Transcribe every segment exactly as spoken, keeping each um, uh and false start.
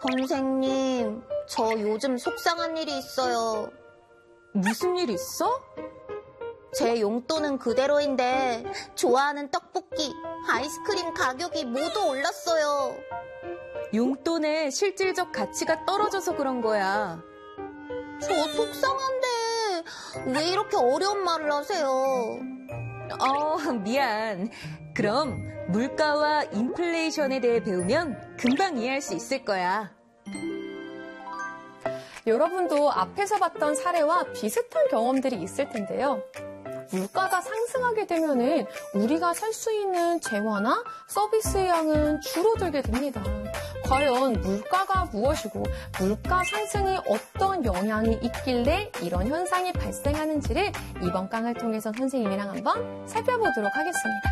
선생님, 저 요즘 속상한 일이 있어요. 무슨 일 있어? 제 용돈은 그대로인데 좋아하는 떡볶이, 아이스크림 가격이 모두 올랐어요. 용돈의 실질적 가치가 떨어져서 그런 거야. 저 속상한데 왜 이렇게 어려운 말을 하세요? 어, 미안. 그럼 물가와 인플레이션에 대해 배우면 금방 이해할 수 있을 거야. 여러분도 앞에서 봤던 사례와 비슷한 경험들이 있을 텐데요. 물가가 상승하게 되면은 우리가 살 수 있는 재화나 서비스의 양은 줄어들게 됩니다. 과연 물가가 무엇이고 물가 상승이 어떤 영향이 있길래 이런 현상이 발생하는지를 이번 강을 통해서 선생님이랑 한번 살펴보도록 하겠습니다.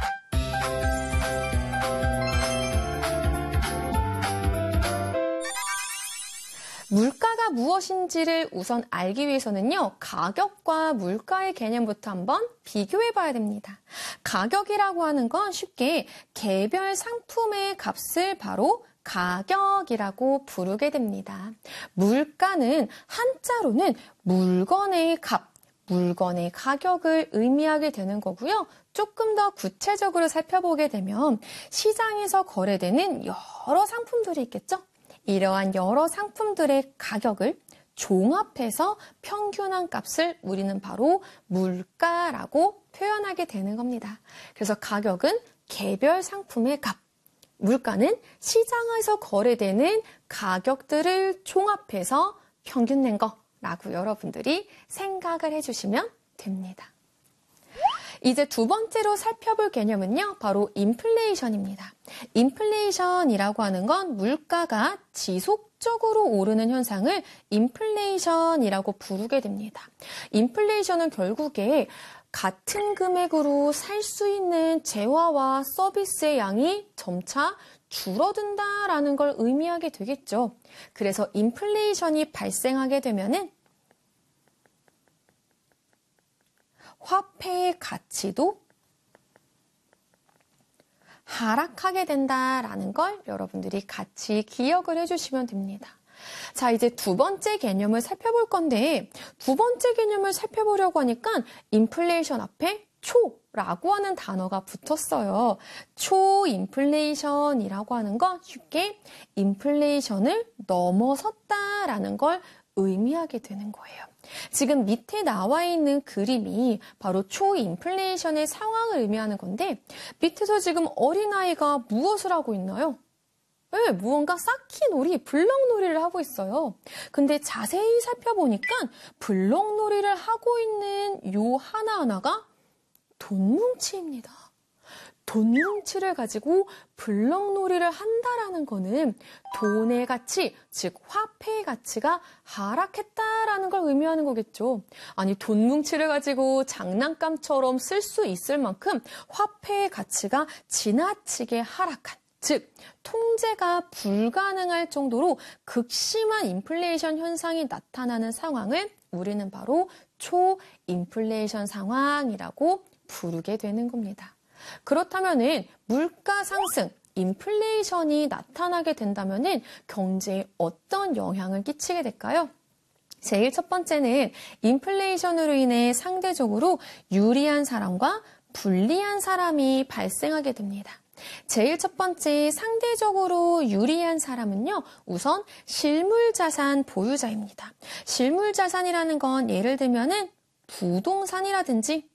물가가 무엇인지를 우선 알기 위해서는요, 가격과 물가의 개념부터 한번 비교해 봐야 됩니다. 가격이라고 하는 건 쉽게 개별 상품의 값을 바로 가격이라고 부르게 됩니다. 물가는 한자로는 물건의 값, 물건의 가격을 의미하게 되는 거고요. 조금 더 구체적으로 살펴보게 되면 시장에서 거래되는 여러 상품들이 있겠죠? 이러한 여러 상품들의 가격을 종합해서 평균한 값을 우리는 바로 물가라고 표현하게 되는 겁니다. 그래서 가격은 개별 상품의 값, 물가는 시장에서 거래되는 가격들을 종합해서 평균 낸 거라고 여러분들이 생각을 해주시면 됩니다. 이제 두 번째로 살펴볼 개념은요, 바로 인플레이션입니다. 인플레이션이라고 하는 건 물가가 지속적으로 오르는 현상을 인플레이션이라고 부르게 됩니다. 인플레이션은 결국에 같은 금액으로 살 수 있는 재화와 서비스의 양이 점차 줄어든다라는 걸 의미하게 되겠죠. 그래서 인플레이션이 발생하게 되면은 화폐의 가치도 하락하게 된다라는 걸 여러분들이 같이 기억을 해주시면 됩니다. 자, 이제 두 번째 개념을 살펴볼 건데, 두 번째 개념을 살펴보려고 하니까 인플레이션 앞에 초라고 하는 단어가 붙었어요. 초인플레이션이라고 하는 건 쉽게 인플레이션을 넘어섰다라는 걸 의미하게 되는 거예요. 지금 밑에 나와 있는 그림이 바로 초인플레이션의 상황을 의미하는 건데, 밑에서 지금 어린아이가 무엇을 하고 있나요? 네, 무언가 쌓기놀이, 블럭놀이를 하고 있어요. 근데 자세히 살펴보니까 블럭놀이를 하고 있는 요 하나하나가 돈뭉치입니다. 돈뭉치를 가지고 블럭놀이를 한다라는 거는 돈의 가치, 즉 화폐의 가치가 하락했다라는 걸 의미하는 거겠죠. 아니, 돈뭉치를 가지고 장난감처럼 쓸 수 있을 만큼 화폐의 가치가 지나치게 하락한, 즉 통제가 불가능할 정도로 극심한 인플레이션 현상이 나타나는 상황을 우리는 바로 초인플레이션 상황이라고 부르게 되는 겁니다. 그렇다면은 물가 상승, 인플레이션이 나타나게 된다면은 경제에 어떤 영향을 끼치게 될까요? 제일 첫 번째는 인플레이션으로 인해 상대적으로 유리한 사람과 불리한 사람이 발생하게 됩니다. 제일 첫 번째 상대적으로 유리한 사람은요, 우선 실물자산 보유자입니다. 실물자산이라는 건 예를 들면은 부동산이라든지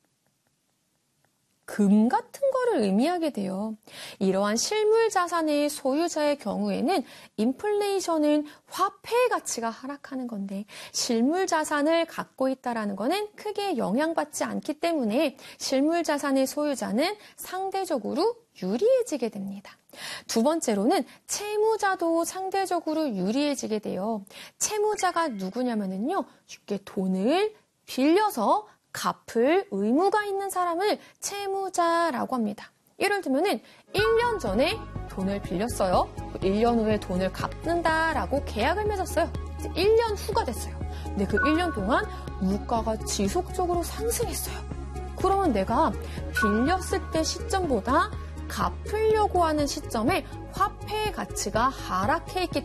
금 같은 거를 의미하게 돼요. 이러한 실물 자산의 소유자의 경우에는 인플레이션은 화폐의 가치가 하락하는 건데, 실물 자산을 갖고 있다라는 거는 크게 영향받지 않기 때문에 실물 자산의 소유자는 상대적으로 유리해지게 됩니다. 두 번째로는 채무자도 상대적으로 유리해지게 돼요. 채무자가 누구냐면은요, 쉽게 돈을 빌려서 갚을 의무가 있는 사람을 채무자라고 합니다. 예를 들면은 일 년 전에 돈을 빌렸어요. 일 년 후에 돈을 갚는다라고 계약을 맺었어요. 이제 일 년 후가 됐어요. 근데 그 일 년 동안 물가가 지속적으로 상승했어요. 그러면 내가 빌렸을 때 시점보다 갚으려고 하는 시점에 화폐의 가치가 하락해 있기